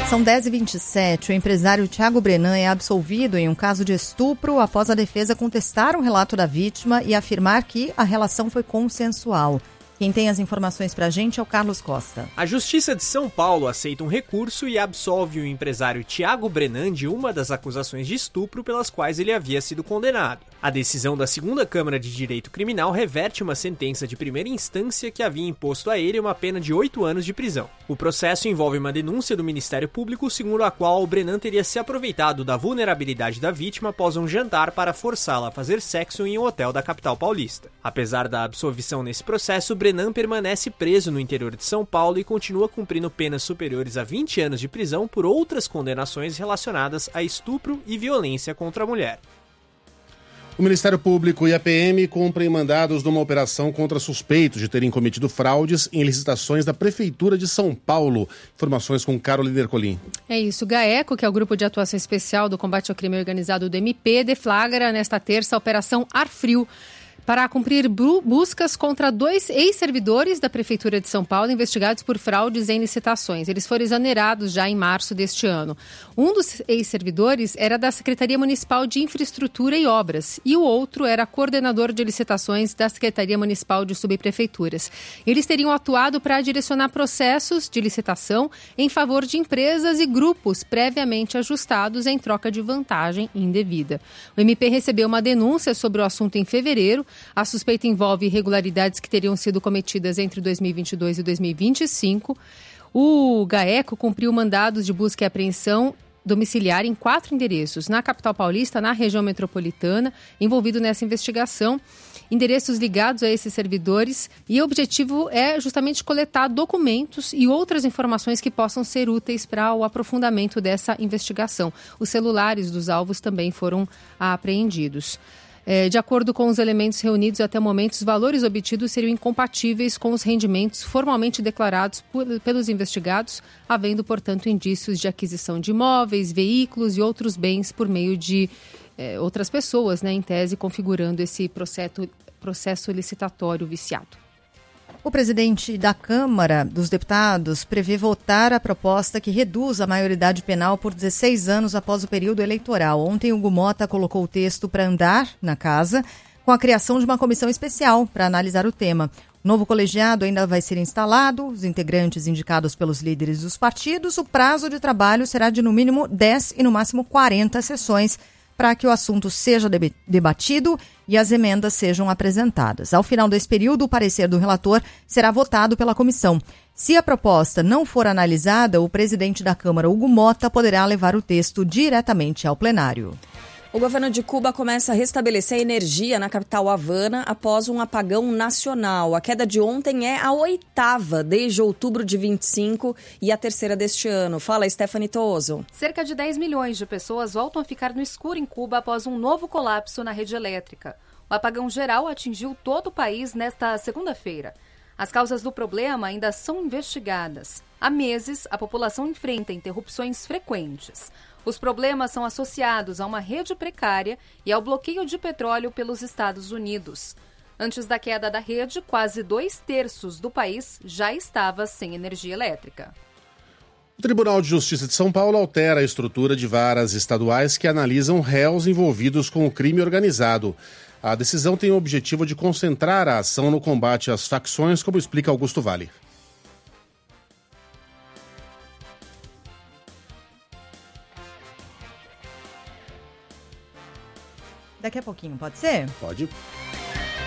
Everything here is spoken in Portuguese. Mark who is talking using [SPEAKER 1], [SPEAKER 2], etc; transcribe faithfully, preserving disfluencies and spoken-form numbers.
[SPEAKER 1] São dez e vinte e sete. O empresário Thiago Brenan é absolvido em um caso de estupro após a defesa contestar o relato da vítima e afirmar que a relação foi consensual. Quem tem as informações pra gente é o Carlos Costa.
[SPEAKER 2] A Justiça de São Paulo aceita um recurso e absolve o empresário Thiago Brenan de uma das acusações de estupro pelas quais ele havia sido condenado. A decisão da Segunda Câmara de Direito Criminal reverte uma sentença de primeira instância que havia imposto a ele uma pena de oito anos de prisão. O processo envolve uma denúncia do Ministério Público, segundo a qual o Brenan teria se aproveitado da vulnerabilidade da vítima após um jantar para forçá-la a fazer sexo em um hotel da capital paulista. Apesar da absolvição nesse processo, Brenan permanece preso no interior de São Paulo e continua cumprindo penas superiores a vinte anos de prisão por outras condenações relacionadas a estupro e violência contra a mulher.
[SPEAKER 3] O Ministério Público e a P M cumprem mandados numa operação contra suspeitos de terem cometido fraudes em licitações da Prefeitura de São Paulo. Informações com Carolina Ercolim.
[SPEAKER 4] É isso. O GAECO, que é o Grupo de Atuação Especial do Combate ao Crime Organizado do M P, deflagra nesta terça a Operação Ar Frio, para cumprir buscas contra dois ex-servidores da Prefeitura de São Paulo investigados por fraudes em licitações. Eles foram exonerados já em março deste ano. Um dos ex-servidores era da Secretaria Municipal de Infraestrutura e Obras e o outro era coordenador de licitações da Secretaria Municipal de Subprefeituras. Eles teriam atuado para direcionar processos de licitação em favor de empresas e grupos previamente ajustados em troca de vantagem indevida. O M P recebeu uma denúncia sobre o assunto em fevereiro. A suspeita envolve irregularidades que teriam sido cometidas entre dois mil e vinte e dois e dois mil e vinte e cinco. O GAECO cumpriu mandados de busca e apreensão domiciliar em quatro endereços, na capital paulista, na região metropolitana, envolvido nessa investigação, endereços ligados a esses servidores, e o objetivo é justamente coletar documentos e outras informações que possam ser úteis para o aprofundamento dessa investigação. Os celulares dos alvos também foram apreendidos. É, de acordo com os elementos reunidos até o momento, os valores obtidos seriam incompatíveis com os rendimentos formalmente declarados por, pelos investigados, havendo, portanto, indícios de aquisição de imóveis, veículos e outros bens por meio de é, outras pessoas, né, em tese, configurando esse processo, processo licitatório viciado.
[SPEAKER 1] O presidente da Câmara dos Deputados prevê votar a proposta que reduz a maioridade penal por dezesseis anos após o período eleitoral. Ontem, Hugo Mota colocou o texto para andar na casa com a criação de uma comissão especial para analisar o tema. O novo colegiado ainda vai ser instalado, os integrantes indicados pelos líderes dos partidos. O prazo de trabalho será de no mínimo dez e no máximo quarenta sessões, para que o assunto seja debatido e as emendas sejam apresentadas. Ao final desse período, o parecer do relator será votado pela comissão. Se a proposta não for analisada, o presidente da Câmara, Hugo Mota, poderá levar o texto diretamente ao plenário.
[SPEAKER 5] O governo de Cuba começa a restabelecer a energia na capital Havana após um apagão nacional. A queda de ontem é a oitava desde outubro de vinte e cinco e a terceira deste ano. Fala, Stephanie Toso.
[SPEAKER 6] Cerca de dez milhões de pessoas voltam a ficar no escuro em Cuba após um novo colapso na rede elétrica. O apagão geral atingiu todo o país nesta segunda-feira. As causas do problema ainda são investigadas. Há meses, a população enfrenta interrupções frequentes. Os problemas são associados a uma rede precária e ao bloqueio de petróleo pelos Estados Unidos. Antes da queda da rede, quase dois terços do país já estava sem energia elétrica.
[SPEAKER 3] O Tribunal de Justiça de São Paulo altera a estrutura de varas estaduais que analisam réus envolvidos com o crime organizado. A decisão tem o objetivo de concentrar a ação no combate às facções, como explica Augusto Vale.
[SPEAKER 1] Daqui a pouquinho, pode ser?
[SPEAKER 3] Pode.